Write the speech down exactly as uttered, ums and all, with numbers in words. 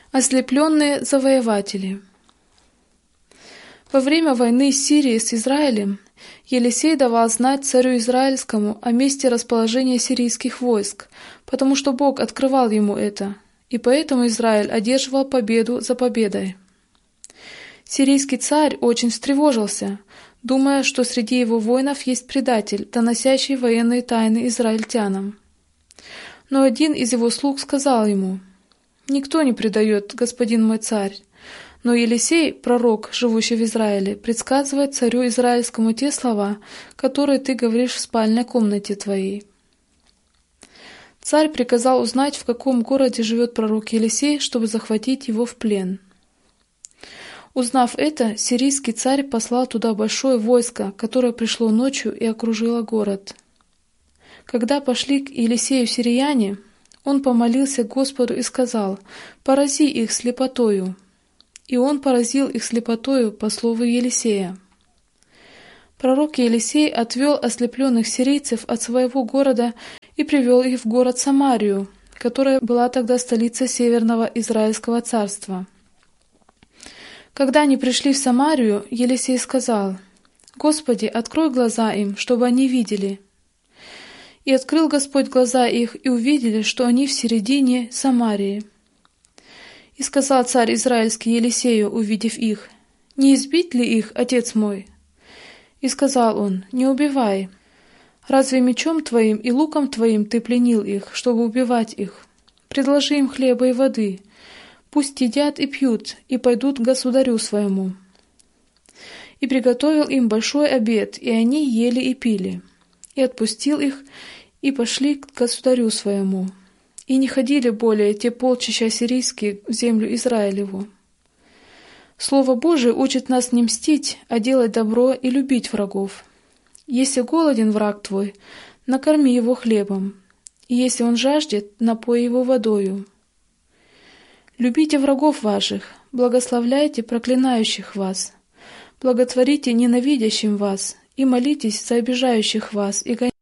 Ослепленные завоеватели. Во время войны Сирии с Израилем Елисей давал знать царю Израильскому о месте расположения сирийских войск, потому что Бог открывал ему это, и поэтому Израиль одерживал победу за победой. Сирийский царь очень встревожился, думая, что среди его воинов есть предатель, доносящий военные тайны израильтянам. Но один из его слуг сказал ему: «Никто не предает, господин мой царь». Но Елисей, пророк, живущий в Израиле, предсказывает царю израильскому те слова, которые ты говоришь в спальной комнате твоей. Царь приказал узнать, в каком городе живет пророк Елисей, чтобы захватить его в плен. Узнав это, сирийский царь послал туда большое войско, которое пришло ночью и окружило город. Когда пошли к Елисею сирияне, он помолился Господу и сказал: «Порази их слепотою». И он поразил их слепотою по слову Елисея. Пророк Елисей отвел ослепленных сирийцев от своего города и привел их в город Самарию, которая была тогда столицей Северного Израильского царства. Когда они пришли в Самарию, Елисей сказал: «Господи, открой глаза им, чтобы они видели». И открыл Господь глаза их, и увидели, что они в середине Самарии. И сказал царь израильский Елисею, увидев их: «Не избить ли их, отец мой?» И сказал он: «Не убивай. Разве мечом твоим и луком твоим ты пленил их, чтобы убивать их? Предложи им хлеба и воды, пусть едят и пьют, и пойдут к государю своему». И приготовил им большой обед, и они ели и пили. И отпустил их, и пошли к государю своему. И не ходили более те полчища сирийские в землю Израилеву. Слово Божие учит нас не мстить, а делать добро и любить врагов. Если голоден враг твой, накорми его хлебом, и если он жаждет, напой его водою. Любите врагов ваших, благословляйте проклинающих вас, благотворите ненавидящим вас, и молитесь за обижающих вас и гоняющих.